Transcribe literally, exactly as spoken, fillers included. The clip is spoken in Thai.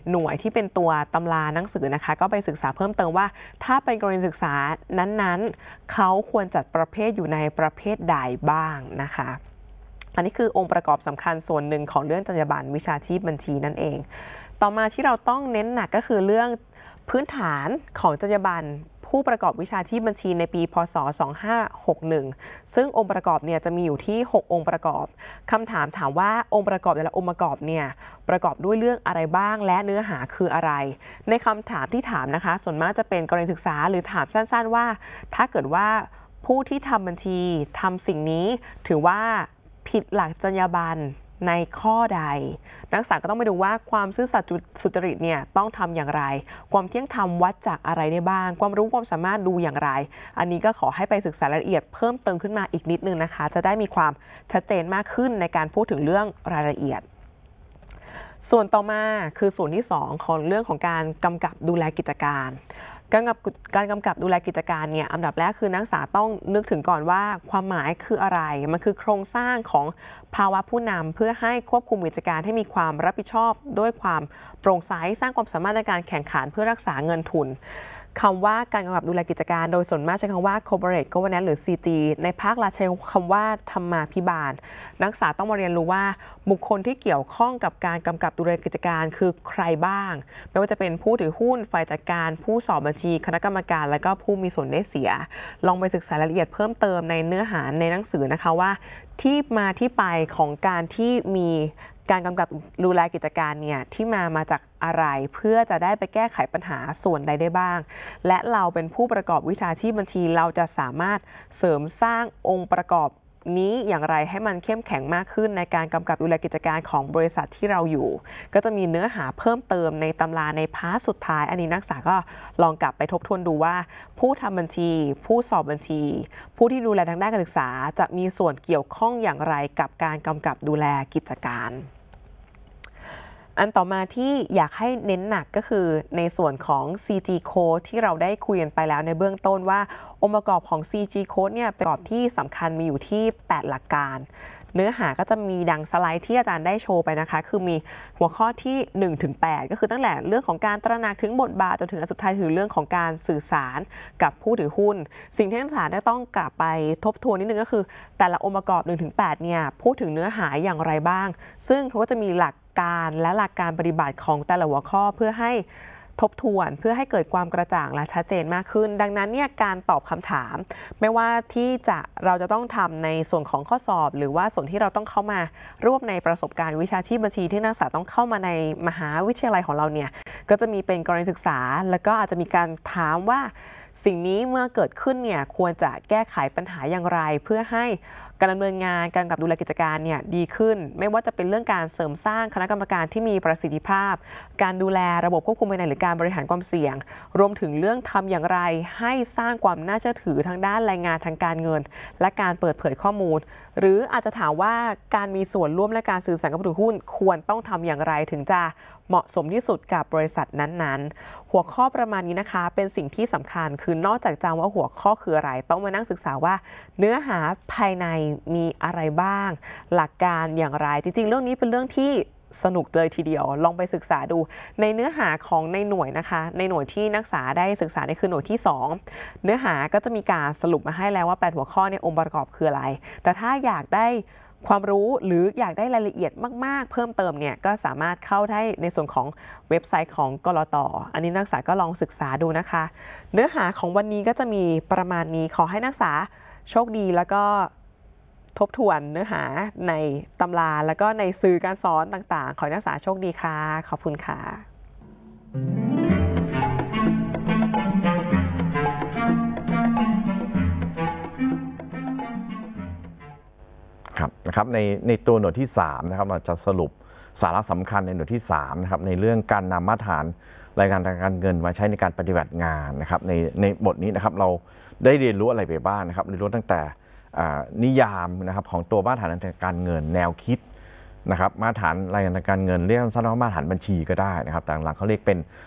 หน่วยที่เป็นตัวตำราหนังสือนะคะก็ไปศึกษาเพิ่มเติมว่าถ้าเป็นกรณีศึกษานั้นๆเขาควรจัดประเภทอยู่ในประเภทใดบ้างนะคะอันนี้คือองค์ประกอบสำคัญส่วนหนึ่งของเรื่องจรรยาบรรณวิชาชีพบัญชีนั่นเองต่อมาที่เราต้องเน้นหนักก็คือเรื่องพื้นฐานของจรรยาบรรณผู้ประกอบวิชาชีพบัญชีในปีพ.ศ. สองพันห้าร้อยหกสิบเอ็ดซึ่งองค์ประกอบเนี่ยจะมีอยู่ที่หกองค์ประกอบคำถามถามว่าองค์ประกอบแต่ละองค์ประกอบเนี่ยประกอบด้วยเรื่องอะไรบ้างและเนื้อหาคืออะไรในคำถามที่ถามนะคะส่วนมากจะเป็นกรณีศึกษาหรือถามสั้นๆว่าถ้าเกิดว่าผู้ที่ทำบัญชีทำสิ่งนี้ถือว่าผิดหลักจรรยาบรรณในข้อใดนักศึกษาก็ต้องไปดูว่าความซื่อสัตย์สุจริตเนี่ยต้องทำอย่างไรความเที่ยงธรรมวัดจากอะไรได้บ้างความรู้ความสามารถดูอย่างไรอันนี้ก็ขอให้ไปศึกษารายละเอียดเพิ่มเติมขึ้นมาอีกนิดนึงนะคะจะได้มีความชัดเจนมากขึ้นในการพูดถึงเรื่องรายละเอียดส่วนต่อมาคือส่วนที่สองของเรื่องของการกำกับดูแลกิจการการกำกับการกำกับดูแลกิจการเนี่ยอันดับแรกคือนักศึกษาต้องนึกถึงก่อนว่าความหมายคืออะไรมันคือโครงสร้างของภาวะผู้นำเพื่อให้ควบคุมกิจการให้มีความรับผิดชอบด้วยความโปร่งใสสร้างความสามารถในการแข่งขันเพื่อรักษาเงินทุนคำว่าการกำกับดูแลกิจการโดยส่วนมากใช้คำว่า corporate governance หรือ ซี จี ในภาครัฐใช้คำว่าธรรมาภิบาลนักศึกษาต้องมาเรียนรู้ว่าบุคคลที่เกี่ยวข้องกับการกำกับดูแลกิจการคือใครบ้างไม่ว่าจะเป็นผู้ถือหุ้นฝ่ายจัดการผู้สอบบัญชีคณะกรรมการและก็ผู้มีส่วนได้เสียลองไปศึกษารายละเอียดเพิ่มเติมในเนื้อหาในหนังสือนะคะว่าที่มาที่ไปของการที่มีการกำกับดูแลกิจการเนี่ยที่มามาจากอะไรเพื่อจะได้ไปแก้ไขปัญหาส่วนใดได้บ้างและเราเป็นผู้ประกอบวิชาชีพบัญชีเราจะสามารถเสริมสร้างองค์ประกอบนี้อย่างไรให้มันเข้มแข็งมากขึ้นในการกำกับดูแลกิจการของบริษัทที่เราอยู่ก็จะมีเนื้อหาเพิ่มเติมในตำราในพาร์ทสุดท้ายอันนี้นักศึกษาก็ลองกลับไปทบทวนดูว่าผู้ทำบัญชีผู้สอบบัญชีผู้ที่ดูแลทางด้านการศึกษาจะมีส่วนเกี่ยวข้องอย่างไรกับการกำกับดูแลกิจการอันต่อมาที่อยากให้เน้นหนักก็คือในส่วนของ ซี จี Code ที่เราได้คุยกันไปแล้วในเบื้องต้นว่าองค์ประกอบของ ซี จี Code เนี่ยประกอบที่สำคัญมีอยู่ที่แปดหลักการเนื้อหาก็จะมีดังสไลด์ที่อาจารย์ได้โชว์ไปนะคะคือมีหัวข้อที่ หนึ่งถึงแปด ก็คือตั้งแต่เรื่องของการตระหนักถึงบทบาทจนถึงอันสุดท้ายคือเรื่องของการสื่อสารกับผู้ถือหุ้นสิ่งที่นักศึกษาได้ต้องกลับไปทบทวนนิดนึงก็คือแต่ละองค์ประกอบ หนึ่งถึงแปด เนี่ยพูดถึงเนื้อหาอย่างไรบ้างซึ่งเขาก็จะมีหลักการและหลักการปฏิบัติของแต่ละหัวข้อเพื่อให้ทบทวนเพื่อให้เกิดความกระจ่างและชัดเจนมากขึ้นดังนั้นเนี่ยการตอบคำถามไม่ว่าที่จะเราจะต้องทำในส่วนของข้อสอบหรือว่าส่วนที่เราต้องเข้ามาร่วมในประสบการณ์วิชาชีพบัญชีที่นักศึกษาต้องเข้ามาในมหาวิทยาลัยของเราเนี่ยก็จะมีเป็นกรณีศึกษาแล้วก็อาจจะมีการถามว่าสิ่งนี้เมื่อเกิดขึ้นเนี่ยควรจะแก้ไขปัญหาอย่างไรเพื่อให้การดำเนินงานการกำกับดูแลกิจการเนี่ยดีขึ้นไม่ว่าจะเป็นเรื่องการเสริมสร้างคณะกรรมการที่มีประสิทธิภาพการดูแลระบบควบคุมภายในหรือการบริหารความเสี่ยงรวมถึงเรื่องทำอย่างไรให้สร้างความน่าเชื่อถือทางด้านรายงานทางการเงินและการเปิดเผยข้อมูลหรืออาจจะถามว่าการมีส่วนร่วมและการสื่อสารกับผู้ถือหุ้นควรต้องทำอย่างไรถึงจะเหมาะสมที่สุดกับบริษัทนั้นๆหัวข้อประมาณนี้นะคะเป็นสิ่งที่สำคัญคือนอกจากจำว่าหัวข้อคืออะไรต้องมานั่งศึกษาว่าเนื้อหาภายในมีอะไรบ้างหลักการอย่างไรจริงๆเรื่องนี้เป็นเรื่องที่สนุกเลยทีเดียวลองไปศึกษาดูในเนื้อหาของในหน่วยนะคะในหน่วยที่นักศึกษาได้ศึกษาในคือหน่วยที่สองเนื้อหาก็จะมีการสรุปมาให้แล้วว่าแปดหัวข้อในองค์ประกอบคืออะไรแต่ถ้าอยากได้ความรู้หรืออยากได้รายละเอียดมากๆเพิ่มเติมเนี่ยก็สามารถเข้าได้ในส่วนของเว็บไซต์ของกลต.อันนี้นักศึกษาก็ลองศึกษาดูนะคะเนื้อหาของวันนี้ก็จะมีประมาณนี้ขอให้นักศึกษาโชคดีแล้วก็ทบทวนเนื้อหาในตำราแล้วก็ในสื่อการสอนต่างๆขอให้นักศึกษาโชคดีค่ะขอบคุณค่ะครับนะครับในในตัวหน่วยที่สามนะครับเราจะสรุปสาระสำคัญในหน่วยที่สามนะครับในเรื่องการนำมาตรฐานรายงานทางการเงินมาใช้ในการปฏิบัติงานนะครับในในบทนี้นะครับเราได้เรียนรู้อะไรไปบ้างนะครับเรียนรู้ตั้งแต่นิยามนะครับของตัวมาตรฐานทางการเงินแนวคิดนะครับมาตรฐานรายงานทางการเงินเรียกสั้นๆว่ามาตรฐานบัญชีก็ได้นะครับแต่หลังเขาเรียกเป็น